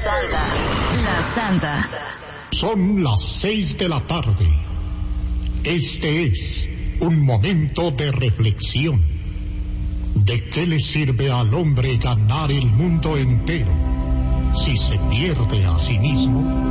La Santa. Son las 6 de la tarde. Este es un momento de reflexión. ¿De qué le sirve al hombre ganar el mundo entero si se pierde a sí mismo?